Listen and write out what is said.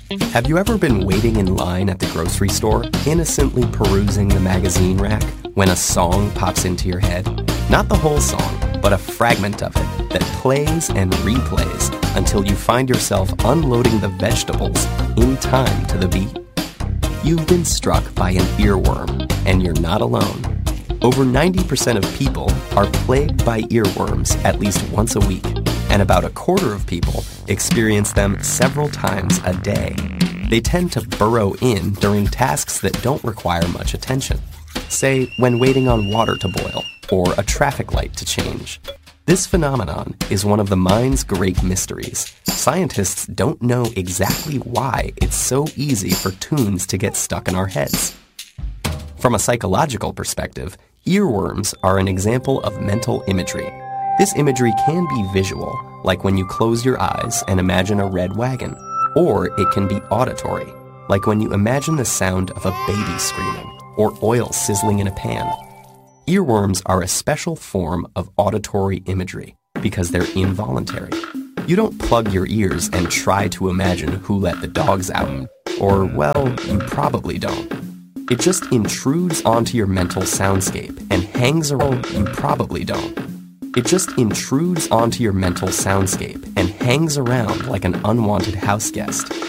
Have you ever been waiting in line at the grocery store, innocently perusing the magazine rack, when a song pops into your head? Not the whole song, but a fragment of it that plays and replays until you find yourself unloading the vegetables in time to the beat? You've been struck by an earworm, and you're not alone. Over 90% of people are plagued by earworms at least once a week, and about a quarter of people experience them several times a day. They tend to burrow in during tasks that don't require much attention. Say, when waiting on water to boil, or a traffic light to change. This phenomenon is one of the mind's great mysteries. Scientists don't know exactly why it's so easy for tunes to get stuck in our heads. From a psychological perspective, earworms are an example of mental imagery. This imagery can be visual, like when you close your eyes and imagine a red wagon, or it can be auditory, like when you imagine the sound of a baby screaming, or oil sizzling in a pan. Earworms are a special form of auditory imagery because they're involuntary. You don't plug your ears and try to imagine who let the dogs out, or, well, you probably don't. It just intrudes onto your mental soundscape and hangs around. You probably don't. It just intrudes onto your mental soundscape and hangs around like an unwanted house guest.